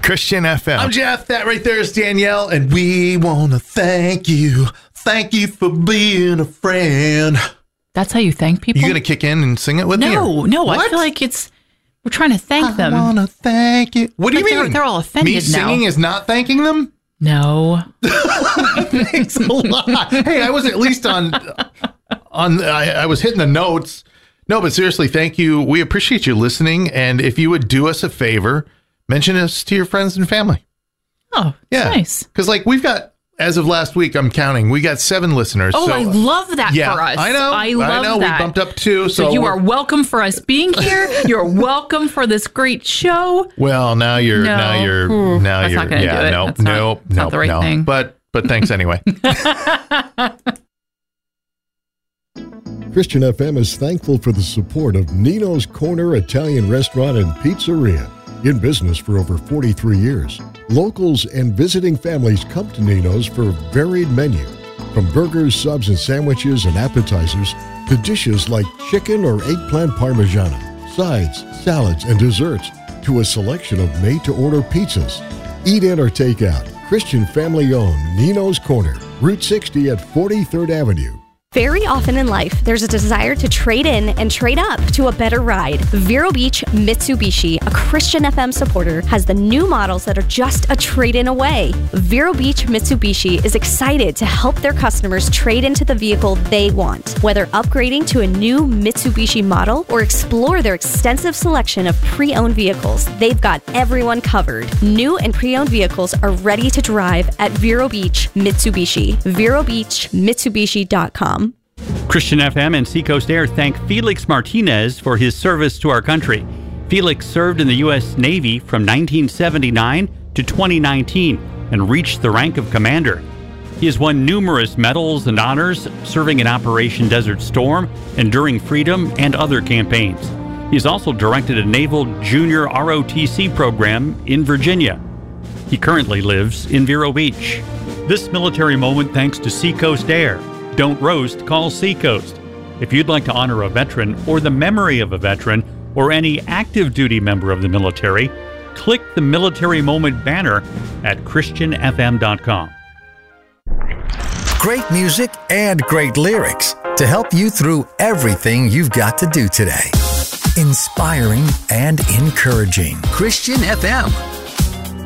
Christian FM. I'm Jeff. That right there is Danielle. And we want to thank you. Thank you for being a friend. That's how you thank people? You going to kick in and sing it with me? No. I feel like we're trying to thank them. I want to thank you. What do you mean? They're all offended now. Me singing is not thanking them? No. Thanks a lot. Hey, I was at least I was hitting the notes. No, but seriously, thank you. We appreciate you listening. And if you would do us a favor, mention us to your friends and family. Oh, yeah. Nice. Because we've got, as of last week, I'm counting, we got 7 listeners. Oh, so, I love that for us. I know. I love that. We bumped up 2. So you are welcome for us being here. You're welcome for this great show. Well, now you're not going to do it. Nope. Not the right thing. But thanks anyway. Christian FM is thankful for the support of Nino's Corner Italian Restaurant and Pizzeria, in business for over 43 years. Locals and visiting families come to Nino's for a varied menu, from burgers, subs, and sandwiches and appetizers to dishes like chicken or eggplant parmigiana, sides, salads, and desserts, to a selection of made-to-order pizzas. Eat in or take out. Christian family-owned Nino's Corner, Route 60 at 43rd Avenue. Very often in life, there's a desire to trade in and trade up to a better ride. Vero Beach Mitsubishi, a Christian FM supporter, has the new models that are just a trade-in away. Vero Beach Mitsubishi is excited to help their customers trade into the vehicle they want. Whether upgrading to a new Mitsubishi model or explore their extensive selection of pre-owned vehicles, they've got everyone covered. New and pre-owned vehicles are ready to drive at Vero Beach Mitsubishi. VeroBeachMitsubishi.com. Christian FM and Seacoast Air thank Felix Martinez for his service to our country. Felix served in the U.S. Navy from 1979 to 2019 and reached the rank of commander. He has won numerous medals and honors serving in Operation Desert Storm, Enduring Freedom, and other campaigns. He has also directed a Naval Junior ROTC program in Virginia. He currently lives in Vero Beach. This military moment thanks to Seacoast Air. Don't roast, call Seacoast. If you'd like to honor a veteran or the memory of a veteran or any active duty member of the military, click the Military Moment banner at christianfm.com. Great music and great lyrics to help you through everything you've got to do today. Inspiring and encouraging. Christian FM.